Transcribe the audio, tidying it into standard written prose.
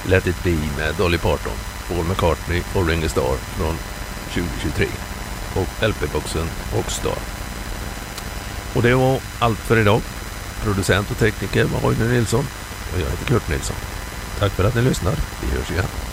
Let It Be med Dolly Parton, Paul McCartney och Ringo Starr från 2023 och LP-boxen Rockstar. Och det var allt för idag. Producent och tekniker var Roine Nilsson och jag heter Kurt Nilsson. Tack för att ni lyssnar. Vi hörs igen.